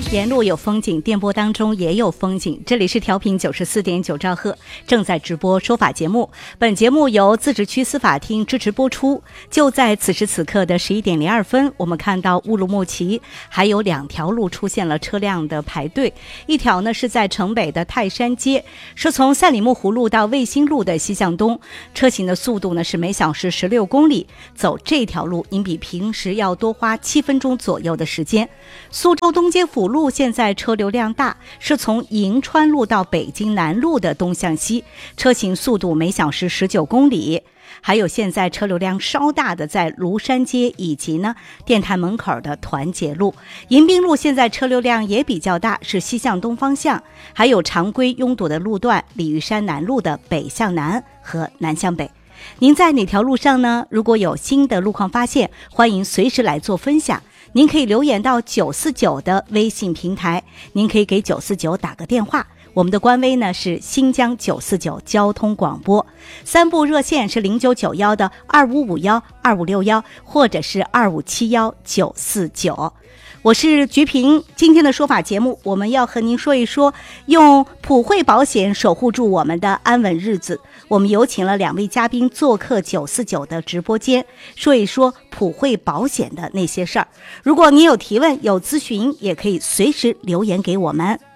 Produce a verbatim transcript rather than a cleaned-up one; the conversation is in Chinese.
沿路有风景，电波当中也有风景。这里是调频九十四点九兆赫，正在直播说法节目。本节目由自治区司法厅支持播出。就在此时此刻的十一点零二分，我们看到乌鲁木齐还有两条路出现了车辆的排队。一条呢是在城北的泰山街，是从赛里木湖路到卫星路的西向东，车行的速度呢是每小时十六公里。走这条路，您比平时要多花七分钟左右的时间。苏州东街辅路现在车流量大，是从银川路到北京南路的东向西，车行速度每小时十九公里。还有现在车流量稍大的在庐山街以及呢电台门口的团结路。迎宾路现在车流量也比较大，是西向东方向。还有常规拥堵的路段，鲤鱼山南路的北向南和南向北。您在哪条路上呢？如果有新的路况发现，欢迎随时来做分享。您可以留言到九四九的微信平台，您可以给九四九打个电话。我们的官微呢是新疆九四九交通广播，三部热线是零九九幺的二五五幺二五六幺，或者是二五七幺九四九。我是菊萍，今天的说法节目，我们要和您说一说，用普惠保险守护住我们的安稳日子。我们有请了两位嘉宾做客九四九的直播间，说一说普惠保险的那些事儿。如果您有提问、有咨询，也可以随时留言给我们。